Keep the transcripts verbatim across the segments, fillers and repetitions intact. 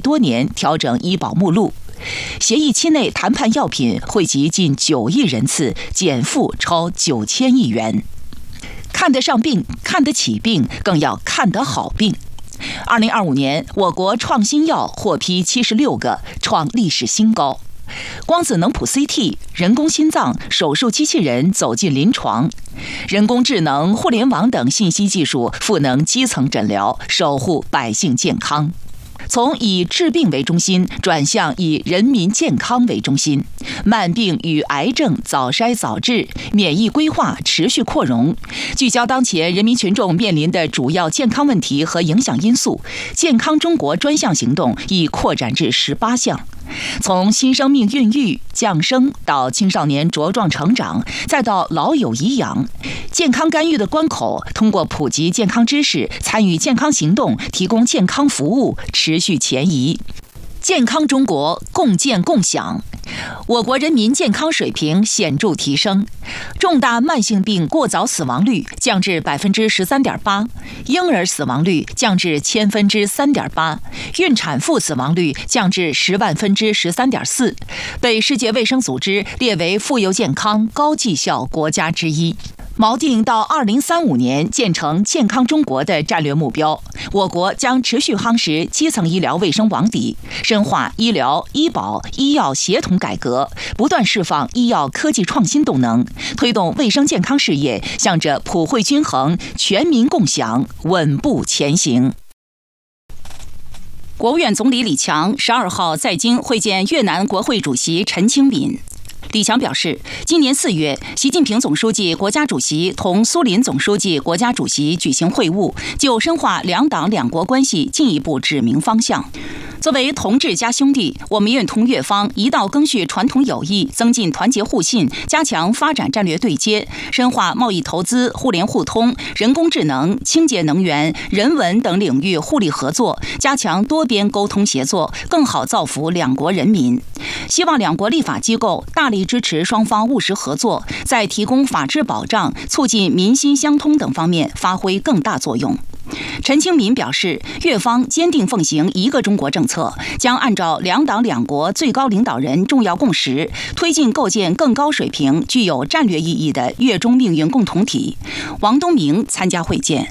多年调整医保目录。协议期内谈判药品惠及近九亿人次，减负超九千亿元。看得上病，看得起病，更要看得好病。二零二五年，我国创新药获批七十六个，创历史新高。光子能谱 C T、人工心脏、手术机器人走进临床，人工智能、互联网等信息技术赋能基层诊疗，守护百姓健康。从以治病为中心转向以人民健康为中心，慢病与癌症早筛早治，免疫规划持续扩容，聚焦当前人民群众面临的主要健康问题和影响因素，健康中国专项行动已扩展至十八项。从新生命孕育、降生到青少年茁壮成长，再到老有颐养，健康干预的关口，通过普及健康知识、参与健康行动、提供健康服务，持续前移。健康中国，共建共享。我国人民健康水平显著提升，重大慢性病过早死亡率降至百分之十三点八，婴儿死亡率降至千分之三点八，孕产妇死亡率降至十万分之十三点四，被世界卫生组织列为富有健康、高绩效国家之一。锚定到二零三五年建成健康中国的战略目标，我国将持续夯实基层医疗卫生网底，深化医疗、医保、医药协同改革，不断释放医药科技创新动能，推动卫生健康事业向着普惠均衡、全民共享稳步前行。国务院总理李强十二号在京会见越南国会主席陈清敏。李强表示，今年四月，习近平总书记、国家主席同苏林总书记、国家主席举行会晤，就深化两党两国关系进一步指明方向。作为同志加兄弟，我们愿同越方一道更续传统友谊，增进团结互信，加强发展战略对接，深化贸易投资、互联互通、人工智能、清洁能源、人文等领域互利合作，加强多边沟通协作，更好造福两国人民。希望两国立法机构大力支持双方务实合作，在提供法治保障、促进民心相通等方面发挥更大作用。陈清敏表示，越方坚定奉行一个中国政策，将按照两党两国最高领导人重要共识，推进构建更高水平、具有战略意义的越中命运共同体。王东明参加会见。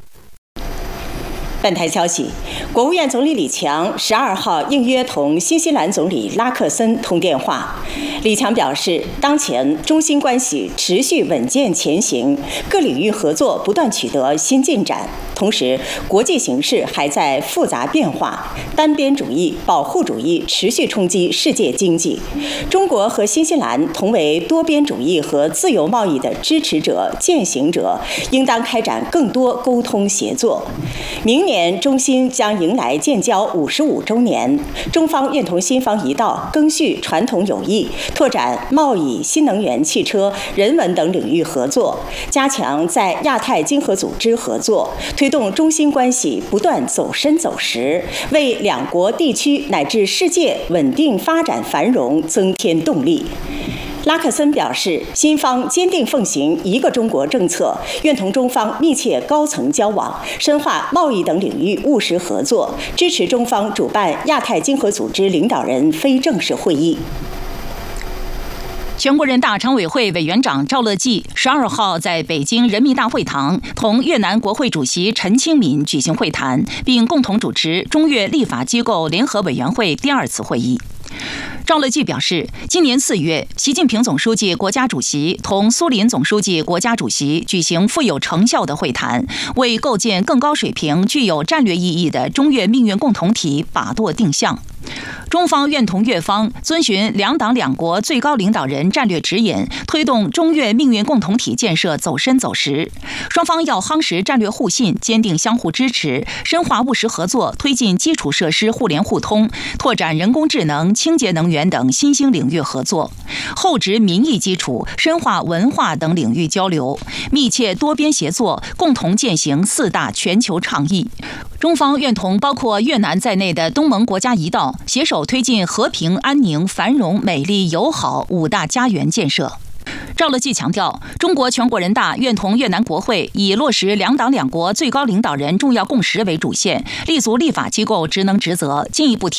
本台消息，国务院总理李强十二号应约同新西兰总理拉克森通电话。李强表示，当前中新关系持续稳健前行，各领域合作不断取得新进展。同时，国际形势还在复杂变化，单边主义、保护主义持续冲击世界经济。中国和新西兰同为多边主义和自由贸易的支持者、践行者，应当开展更多沟通协作。明年中新将迎来建交五十五周年，中方愿同新方一道更续传统友谊，拓展贸易、新能源、汽车、人文等领域合作，加强在亚太经合组织合作，推动中新关系不断走深走实，为两国地区乃至世界稳定发展繁荣增添动力。拉克森表示，新方坚定奉行一个中国政策，愿同中方密切高层交往，深化贸易等领域务实合作，支持中方主办亚太经合组织领导人非正式会议。 全国人大常委会委员长赵乐际十二号在北京人民大会堂同越南国会主席陈清敏举行会谈，并共同主持中越立法机构联合委员会第二次会议。赵乐际表示，今年四月，习近平总书记、国家主席同苏林总书记、国家主席举行富有成效的会谈，为构建更高水平、具有战略意义的中越命运共同体把舵定向。中方愿同越方遵循两党两国最高领导人战略指引，推动中越命运共同体建设走深走实。双方要夯实战略互信，坚定相互支持，深化务实合作，推进基础设施互联互通，拓展人工智能、清洁能源等新兴领域合作，厚植民意基础，深化文化等领域交流，密切多边协作，共同践行四大全球倡议。中方愿同包括越南在内的东盟国家一道，携手推进和平、安宁、繁荣、美丽、友好五大家园建设。赵乐际强调，中国全国人大愿同越南国会以落实两党两国最高领导人重要共识为主线，立足立法机构职能职责，进一步提